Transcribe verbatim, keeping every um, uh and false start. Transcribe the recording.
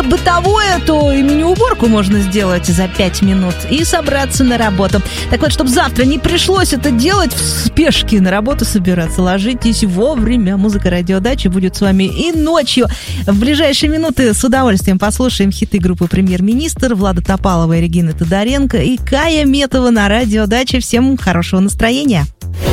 бытовое, то и мини-уборку можно сделать за пять минут и собраться на работу. Так вот, чтобы завтра не пришлось это делать в спешке, на работу собираться, ложитесь вовремя. Музыка радиодачи будет с вами и ночью. В ближайшие минуты с удовольствием послушаем хиты группы «Премьер-министр», Влада Топалова и Регины Тодоренко и Кая Метова на радиодаче. Всем хорошего настроения.